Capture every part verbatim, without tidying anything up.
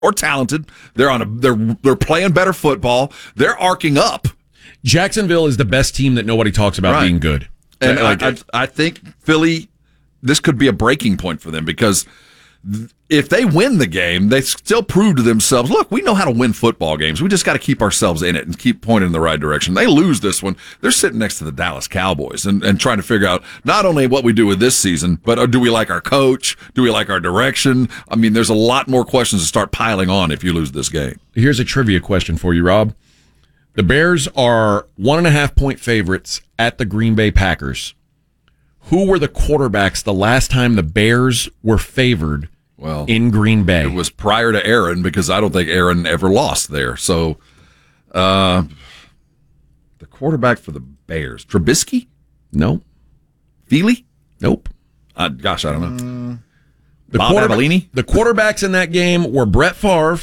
or talented. They're on a they're they're playing better football. They're arcing up. Jacksonville is the best team that nobody talks about right. being good. And like, I, I, I think Philly, this could be a breaking point for them because if they win the game, they still prove to themselves, look, we know how to win football games. We just got to keep ourselves in it and keep pointing in the right direction. They lose this one. They're sitting next to the Dallas Cowboys and, and trying to figure out not only what we do with this season, but do we like our coach? Do we like our direction? I mean, there's a lot more questions to start piling on if you lose this game. Here's a trivia question for you, Rob. The Bears are one and a half point favorites at the Green Bay Packers. Who were the quarterbacks the last time the Bears were favored well, in Green Bay? It was prior to Aaron because I don't think Aaron ever lost there. So, uh, the quarterback for the Bears, Trubisky? No. Feely? Nope. Uh, gosh, I don't know. Mm. The Bob Avellini? The quarterbacks in that game were Brett Favre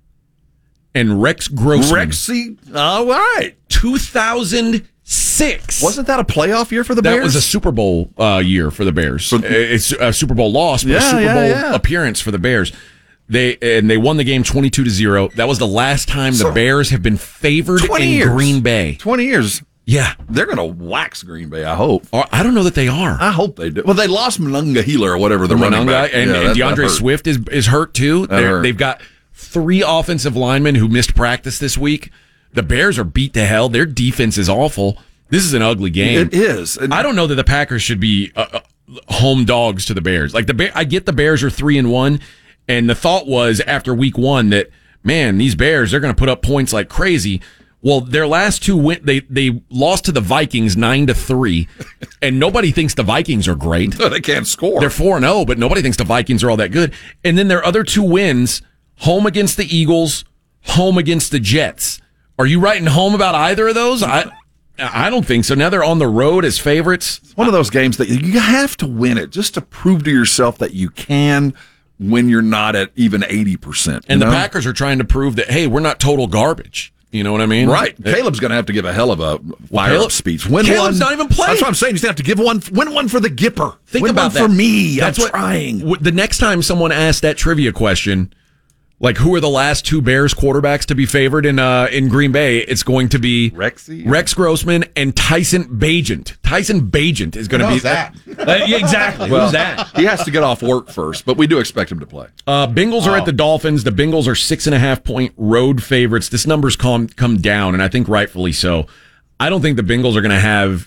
and Rex Grossman. Rexy, all right. two thousand six. Wasn't that a playoff year for the that Bears? That was a Super Bowl uh, year for the Bears. For, it's a Super Bowl loss, but yeah, a Super yeah, Bowl yeah. appearance for the Bears. They and they won the game twenty-two to zero. That was the last time so, the Bears have been favored in years. Green Bay. twenty years. Yeah. They're going to wax Green Bay, I hope. Or, I don't know that they are. I hope they do. Well, they lost Monongahela or whatever the running back. And, yeah, and DeAndre Swift is, is hurt, too. Hurt. They've got three offensive linemen who missed practice this week. The Bears are beat to hell. Their defense is awful. This is an ugly game. It is. And I don't know that the Packers should be uh, uh, home dogs to the Bears. Like the Bear, I get the Bears are three and one, and the thought was after week one that, man, these Bears, they're going to put up points like crazy. Well, their last two win, they they lost to the Vikings nine to three, and nobody thinks the Vikings are great. No, they can't score. They're four and zero, but nobody thinks the Vikings are all that good. And then their other two wins: home against the Eagles, home against the Jets. Are you writing home about either of those? I I don't think so. Now they're on the road as favorites. It's one of those games that you have to win it just to prove to yourself that you can when you're not at even eighty percent. And know? the Packers are trying to prove that, hey, we're not total garbage. You know what I mean? Right. It, Caleb's going to have to give a hell of a fire-up speech. Win Caleb's one. not even playing. That's what I'm saying. He's going to have to give one. Win one for the Gipper. Think win about one that. for me. That's I'm what, trying. The next time someone asks that trivia question, like who are the last two Bears quarterbacks to be favored in uh, in Green Bay, it's going to be Rexy? Rex Grossman and Tyson Bagent. Tyson Bagent is going to be that. Uh, yeah, exactly. Well, Who's that? He has to get off work first, but we do expect him to play. Uh, Bengals are Oh. at the Dolphins. The Bengals are six and a half point road favorites. This number's come come down, and I think rightfully so. I don't think the Bengals are going to have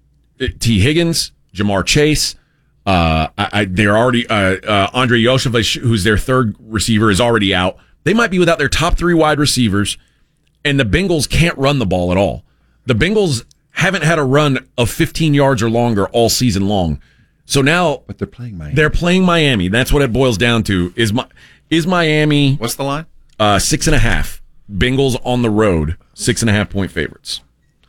T. Higgins, Jamar Chase. Uh, I, I, they're already uh, uh, Andre Yosevich, who's their third receiver, is already out. They might be without their top three wide receivers, and the Bengals can't run the ball at all. The Bengals haven't had a run of fifteen yards or longer all season long. So now, But they're playing Miami. They're playing Miami. That's what it boils down to. Is my is Miami What's the line? uh, six and a half? Bengals on the road, six and a half point favorites.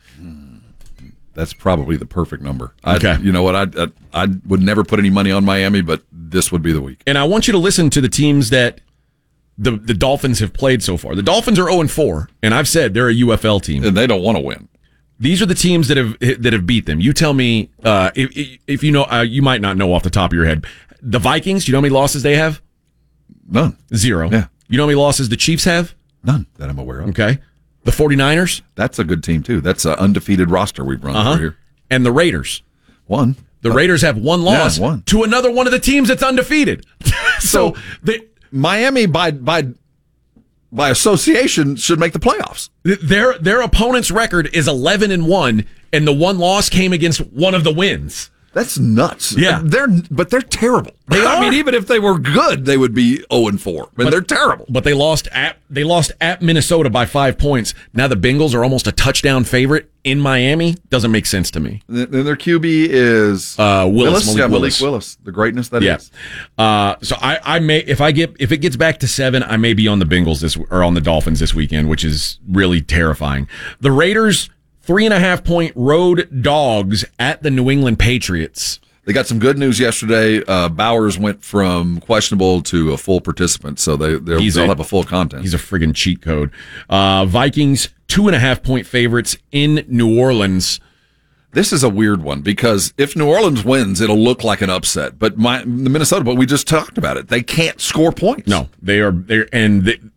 That's probably the perfect number. I, Okay. You know what? I, I I would never put any money on Miami, but this would be the week. And I want you to listen to the teams that the the Dolphins have played so far. The Dolphins are zero and four, and I've said they're a U F L team. And they don't want to win. These are the teams that have that have beat them. You tell me uh, if if you know. Uh, you might not know off the top of your head. The Vikings. You know how many losses they have? None. Zero. Yeah. You know how many losses the Chiefs have? None that I'm aware of. Okay. The 49ers? That's a good team, too. That's an undefeated roster we've run Uh-huh. over here. And the Raiders. One. The Raiders have one loss Yeah, one. to another one of the teams that's undefeated. so they, Miami, by by by association, should make the playoffs. their their opponent's record is eleven and one, and the one loss came against one of the wins. That's nuts. Yeah. They're but they're terrible. They I are. mean, even if they were good, they would be zero and four. I mean, But- they're terrible. But they lost at they lost at Minnesota by five points. Now the Bengals are almost a touchdown favorite in Miami. Doesn't make sense to me. And their Q B is Uh, Willis, Malik yeah, Malik Willis. Willis. The greatness that Yeah. is. Uh, so I, I may if I get if it gets back to seven, I may be on the Bengals this or on the Dolphins this weekend, which is really terrifying. The Raiders three and a half point road dogs at the New England Patriots. They got some good news yesterday. Uh, Bowers went from questionable to a full participant, so they they'll, He's they'll a- have a full content. He's a friggin' cheat code. Uh, Vikings two and a half point favorites in New Orleans. This is a weird one because if New Orleans wins, it'll look like an upset. But my, the Minnesota, but we just talked about it. They can't score points. No, they are. They and they,